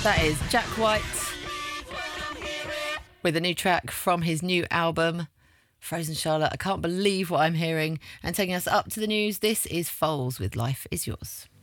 That is Jack White with a new track from his new album, Frozen Charlotte. I can't believe what I'm hearing. And taking us up to the news, this is Foals with Life Is Yours.